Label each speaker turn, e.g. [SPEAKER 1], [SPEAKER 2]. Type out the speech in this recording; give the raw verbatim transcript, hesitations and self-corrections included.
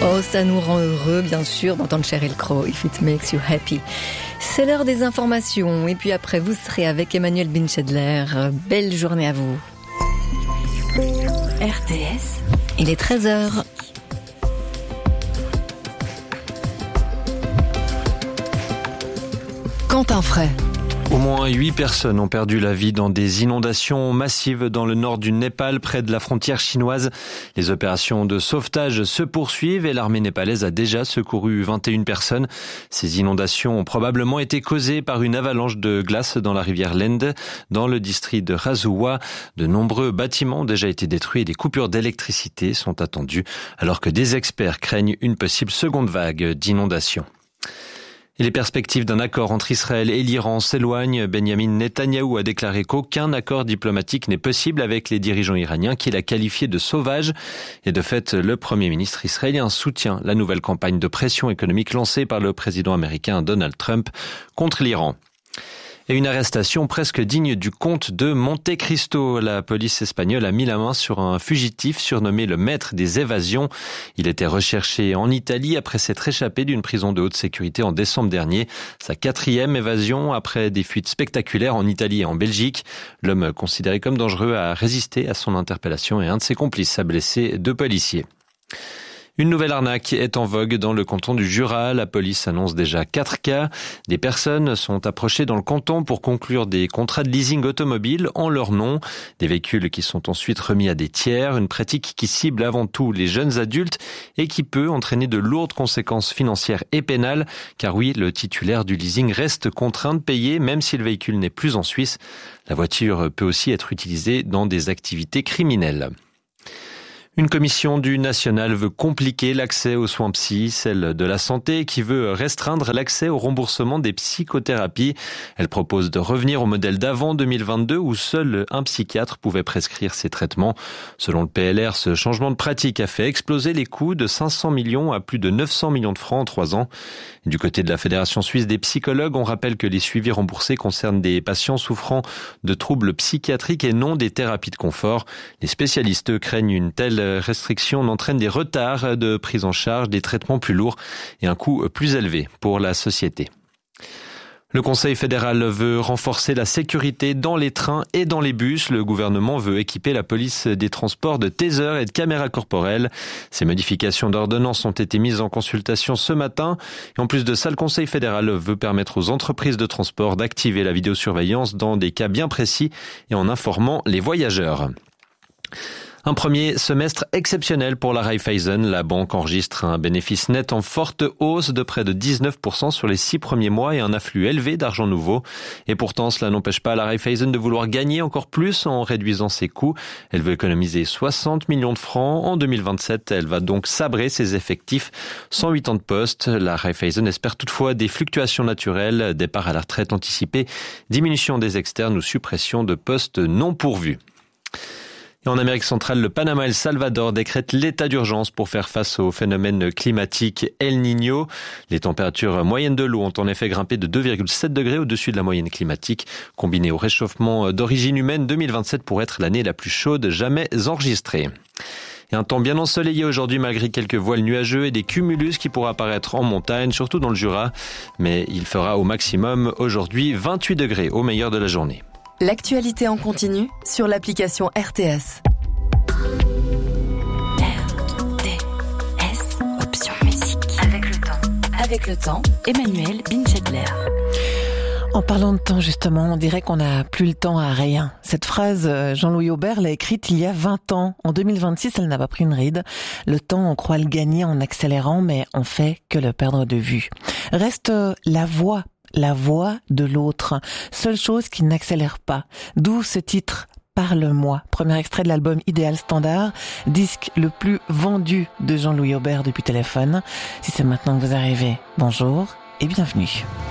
[SPEAKER 1] Oh, ça nous rend heureux, bien sûr, d'entendre Sheryl Crow, If It Makes You Happy. C'est l'heure des informations, et puis après, vous serez avec Emmanuel Binchedler. Belle journée à vous. R T S, il est treize heures. Quentin Fray.
[SPEAKER 2] Au moins huit personnes ont perdu la vie dans des inondations massives dans le nord du Népal, près de la frontière chinoise. Les opérations de sauvetage se poursuivent et l'armée népalaise a déjà secouru vingt et une personnes. Ces inondations ont probablement été causées par une avalanche de glace dans la rivière Lende, dans le district de Razoua. De nombreux bâtiments ont déjà été détruits et des coupures d'électricité sont attendues, alors que des experts craignent une possible seconde vague d'inondations. Et les perspectives d'un accord entre Israël et l'Iran s'éloignent. Benjamin Netanyahou a déclaré qu'aucun accord diplomatique n'est possible avec les dirigeants iraniens qu'il a qualifiés de sauvages. Et de fait, le Premier ministre israélien soutient la nouvelle campagne de pression économique lancée par le président américain Donald Trump contre l'Iran. Et une arrestation presque digne du comte de Monte Cristo. La police espagnole a mis la main sur un fugitif surnommé le maître des évasions. Il était recherché en Italie après s'être échappé d'une prison de haute sécurité en décembre dernier. Sa quatrième évasion après des fuites spectaculaires en Italie et en Belgique. L'homme considéré comme dangereux a résisté à son interpellation et un de ses complices a blessé deux policiers. Une nouvelle arnaque est en vogue dans le canton du Jura. La police annonce déjà quatre cas. Des personnes sont approchées dans le canton pour conclure des contrats de leasing automobile en leur nom. Des véhicules qui sont ensuite remis à des tiers. Une pratique qui cible avant tout les jeunes adultes et qui peut entraîner de lourdes conséquences financières et pénales. Car oui, le titulaire du leasing reste contraint de payer même si le véhicule n'est plus en Suisse. La voiture peut aussi être utilisée dans des activités criminelles. Une commission du national veut compliquer l'accès aux soins psy, celle de la santé qui veut restreindre l'accès au remboursement des psychothérapies. Elle propose de revenir au modèle d'avant deux mille vingt-deux où seul un psychiatre pouvait prescrire ces traitements. Selon le P L R, ce changement de pratique a fait exploser les coûts de cinq cents millions à plus de neuf cents millions de francs en trois ans. Du côté de la Fédération suisse des psychologues, on rappelle que les suivis remboursés concernent des patients souffrant de troubles psychiatriques et non des thérapies de confort. Les spécialistes craignent une telle restriction n'entraîne des retards de prise en charge, des traitements plus lourds et un coût plus élevé pour la société. Le Conseil fédéral veut renforcer la sécurité dans les trains et dans les bus. Le gouvernement veut équiper la police des transports de tasers et de caméras corporelles. Ces modifications d'ordonnance ont été mises en consultation ce matin. Et en plus de ça, le Conseil fédéral veut permettre aux entreprises de transport d'activer la vidéosurveillance dans des cas bien précis et en informant les voyageurs. Un premier semestre exceptionnel pour la Raiffeisen. La banque enregistre un bénéfice net en forte hausse de près de dix-neuf pour cent sur les six premiers mois et un afflux élevé d'argent nouveau. Et pourtant, cela n'empêche pas la Raiffeisen de vouloir gagner encore plus en réduisant ses coûts. Elle veut économiser soixante millions de francs. En deux mille vingt-sept, elle va donc sabrer ses effectifs. cent quatre-vingts postes. La Raiffeisen espère toutefois des fluctuations naturelles, départ à la retraite anticipée, diminution des externes ou suppression de postes non pourvus. Et en Amérique centrale, le Panama et le Salvador décrètent l'état d'urgence pour faire face au phénomène climatique El Niño. Les températures moyennes de l'eau ont en effet grimpé de deux virgule sept degrés au-dessus de la moyenne climatique. Combiné au réchauffement d'origine humaine, deux mille vingt-sept pourrait être l'année la plus chaude jamais enregistrée. Et un temps bien ensoleillé aujourd'hui malgré quelques voiles nuageux et des cumulus qui pourraient apparaître en montagne, surtout dans le Jura. Mais il fera au maximum aujourd'hui vingt-huit degrés au meilleur de la journée.
[SPEAKER 3] L'actualité en continu sur l'application R T S.
[SPEAKER 4] R T S, option musique. Avec le temps. Avec le temps, Emmanuel Binchedler.
[SPEAKER 5] En parlant de temps, justement, on dirait qu'on n'a plus le temps à rien. Cette phrase, Jean-Louis Aubert l'a écrite il y a vingt ans. En deux mille vingt-six, elle n'a pas pris une ride. Le temps, on croit le gagner en accélérant, mais on fait que le perdre de vue. Reste la voix. La voix de l'autre, seule chose qui n'accélère pas. D'où ce titre, Parle-moi, premier extrait de l'album Idéal Standard, disque le plus vendu de Jean-Louis Aubert depuis Téléphone. Si c'est maintenant que vous arrivez, bonjour et bienvenue.